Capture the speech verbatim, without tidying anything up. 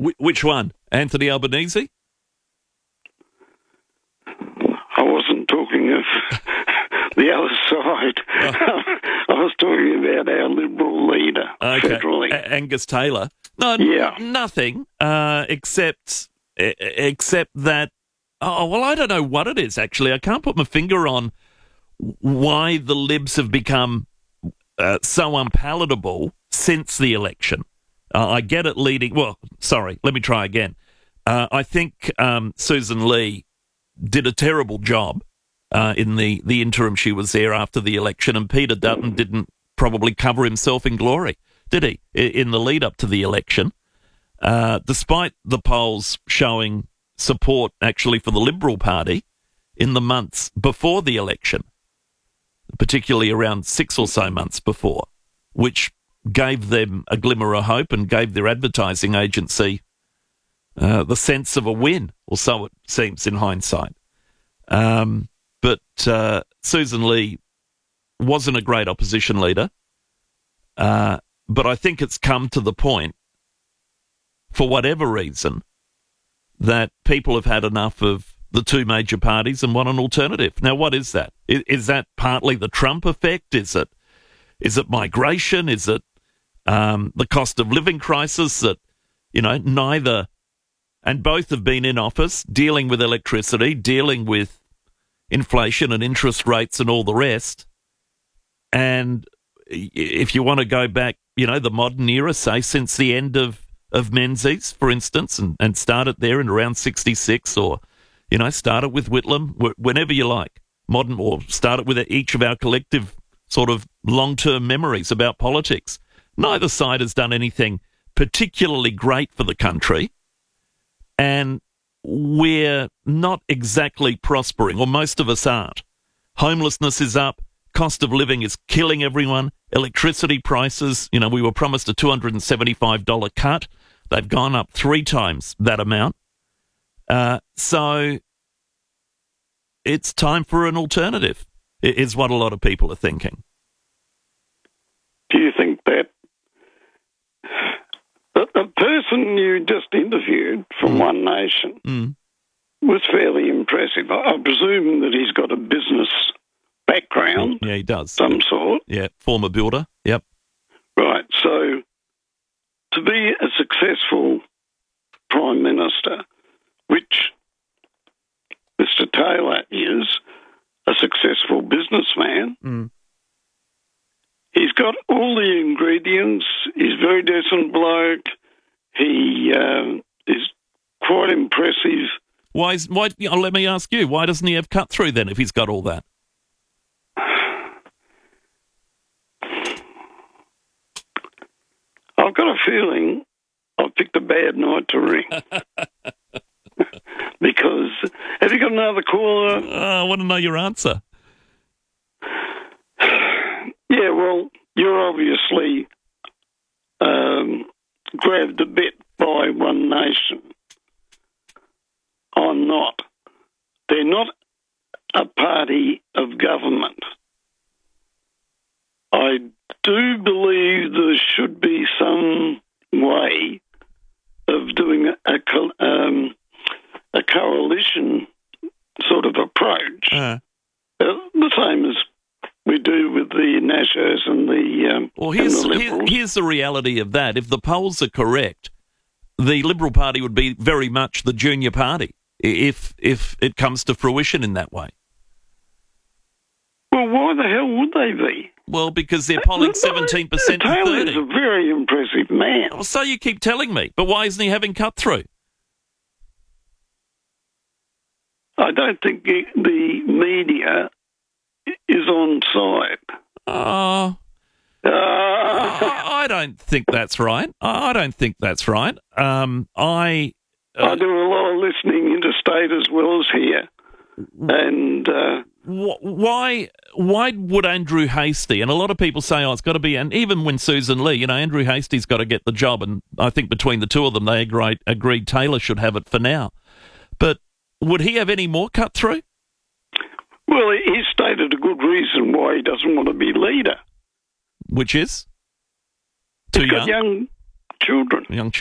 Wh- which one? Anthony Albanese? I wasn't talking of the other side. Oh. I was talking about our Liberal leader, Okay. federally. A- Angus Taylor. No, Yeah. n- nothing, uh, except, e- except that, oh, well, I don't know what it is, actually. I can't put my finger on why the Libs have become uh, so unpalatable since the election. Uh, I get it leading... Well, sorry, let me try again. Uh, I think um, Susan Lee did a terrible job uh, in the, the interim she was there after the election, and Peter Dutton didn't probably cover himself in glory, did he, in the lead-up to the election, uh, despite the polls showing support, actually, for the Liberal Party in the months before the election, particularly around six or so months before, which gave them a glimmer of hope and gave their advertising agency uh, the sense of a win, or so it seems in hindsight. Um, but uh, Susan Lee wasn't a great opposition leader, uh, but I think it's come to the point, for whatever reason, that people have had enough of the two major parties and want an alternative. Now, what is that? Is, is that partly the Trump effect? Is it is it migration? Is it um, the cost of living crisis that, you know, neither and both have been in office dealing with electricity, dealing with inflation and interest rates and all the rest? And if you want to go back, you know, the modern era, say since the end of, of Menzies, for instance, and, and start it there in around sixty-six, or, you know, start it with Whitlam, wh- whenever you like, modern, or start it with each of our collective sort of long-term memories about politics. Neither side has done anything particularly great for the country, and we're not exactly prospering, or most of us aren't. Homelessness is up. Cost of living is killing everyone. Electricity prices, you know, we were promised a two hundred seventy-five dollars cut. They've gone up three times that amount. Uh, so it's time for an alternative, is what a lot of people are thinking. Do you think that the, the person you just interviewed from Mm. One Nation Mm. was fairly impressive? I, I presume that he's got a business background, Yeah, he does. some sort. Yeah, former builder. Yep. Right, so to be a successful Prime Minister, which Mister Taylor is, a successful businessman, Mm. he's got all the ingredients. He's a very decent bloke. He um, is quite impressive. Why? Is, why? Oh, let me ask you. Why doesn't he have cut through then? If he's got all that, I've got a feeling I've picked a bad night to ring. Because, have you got another caller? uh, I want to know your answer. Yeah, well, you're obviously um, grabbed a bit by One Nation. I'm not. They're not a party of government. I do believe there should be some way of doing a, co- um, a coalition sort of approach, Uh, uh, the same as we do with the Nashos and the, um, well, and here's, the here, Liberals. here's the reality of that. If the polls are correct, the Liberal Party would be very much the junior party if if it comes to fruition in that way. Well, why the hell would they be? Well, because they're polling seventeen percent to Taylor's thirty. a very impressive man. Well, so you keep telling me, but why isn't he having cut through? I don't think the the media is on side. Oh, Uh, I I don't think that's right. I I don't think that's right. Um, I I do a lot of listening interstate as well as here. And uh, wh- why why would Andrew Hastie, and a lot of people say, oh, it's got to be, and even when Susan Lee, you know, Andrew Hastie's got to get the job, and I think between the two of them, they agreed, agreed Taylor should have it for now. But would he have any more cut through? well, he stated a good reason why he doesn't want to be leader. Which is? Too He's got young? young children. Young